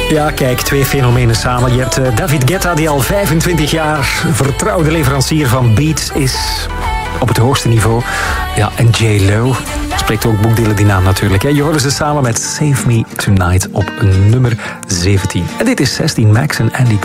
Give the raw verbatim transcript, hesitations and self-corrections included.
Ja, kijk, twee fenomenen samen. Je hebt uh, David Guetta, die al vijfentwintig jaar vertrouwde leverancier van beats is op het hoogste niveau. Ja, en J-Lo spreekt ook boekdelen die naam natuurlijk. Hè. Je hoorde ze samen met Save Me Tonight op nummer zeventien. En dit is zestien, Max en Andy